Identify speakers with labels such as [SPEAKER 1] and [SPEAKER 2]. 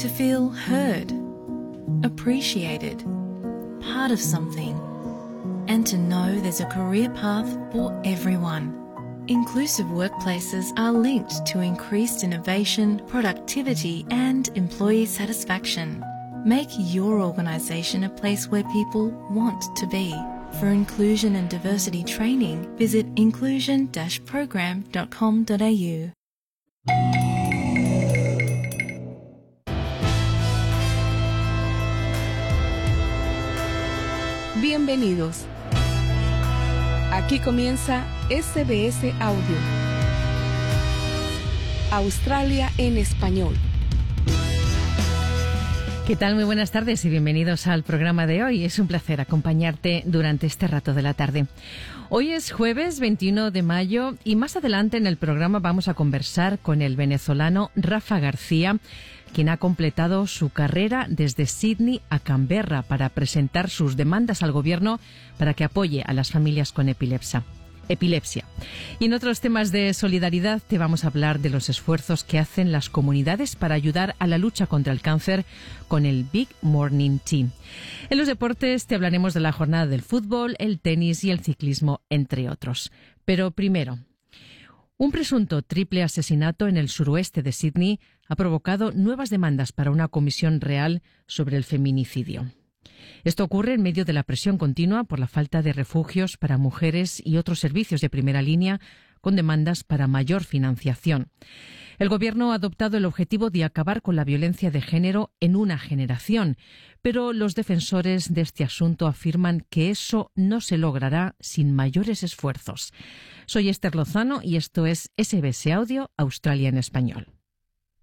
[SPEAKER 1] to feel heard, appreciated, part of something, and to know there's a career path for everyone. Inclusive workplaces are linked to increased innovation, productivity, and employee satisfaction. Make your organisation a place where people want to be. For inclusion and diversity training, visit inclusion-program.com.au.
[SPEAKER 2] Bienvenidos. Aquí comienza SBS Audio. Australia en español.
[SPEAKER 3] ¿Qué tal? Muy buenas tardes y bienvenidos al programa de hoy. Es un placer acompañarte durante este rato de la tarde. Hoy es jueves 21 de mayo y más adelante en el programa vamos a conversar con el venezolano Rafa García, quien ha completado su carrera desde Sydney a Canberra para presentar sus demandas al gobierno para que apoye a las familias con epilepsia. Y en otros temas de solidaridad te vamos a hablar de los esfuerzos que hacen las comunidades para ayudar a la lucha contra el cáncer con el Big Morning Tea. En los deportes te hablaremos de la jornada del fútbol, el tenis y el ciclismo, entre otros. Pero primero, un presunto triple asesinato en el suroeste de Sydney ha provocado nuevas demandas para una comisión real sobre el feminicidio. Esto ocurre en medio de la presión continua por la falta de refugios para mujeres y otros servicios de primera línea, con demandas para mayor financiación. El Gobierno ha adoptado el objetivo de acabar con la violencia de género en una generación, pero los defensores de este asunto afirman que eso no se logrará sin mayores esfuerzos. Soy Esther Lozano y esto es SBS Audio Australia en español.